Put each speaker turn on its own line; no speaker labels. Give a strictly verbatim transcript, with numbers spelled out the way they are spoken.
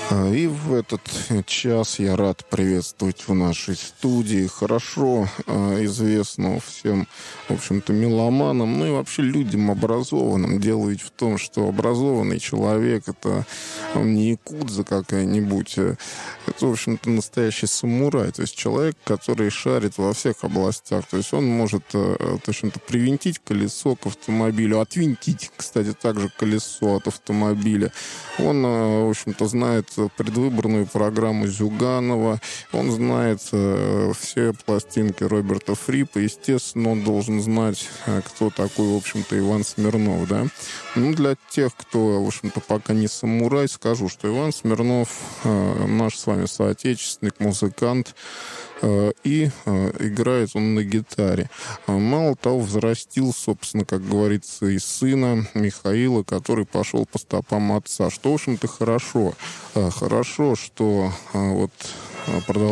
И в этот час я рад приветствовать в нашей студии хорошо известного всем, в общем-то, меломанам, ну и вообще людям образованным. Дело ведь в том, что образованный человек — это не якудза какая-нибудь, это, в общем-то, настоящий самурай, то есть человек, который шарит во всех областях. То есть он может, в общем-то, привинтить колесо к автомобилю, отвинтить, кстати, также колесо от автомобиля. Он, в общем-то, знает предвыборную программу Зюганова, он знает э, все пластинки Роберта Фрипа, естественно, он должен знать, э, кто такой, в общем-то, Иван Смирнов, да. Ну, для тех, кто, в общем-то, пока не самурай, скажу, что Иван Смирнов э, наш с вами соотечественник, музыкант, э, и э, играет он на гитаре. Мало того, взрастил, собственно, как говорится, и сына Михаила, который пошел по стопам отца, что, в общем-то, хорошо. Хорошо, что вот продолжает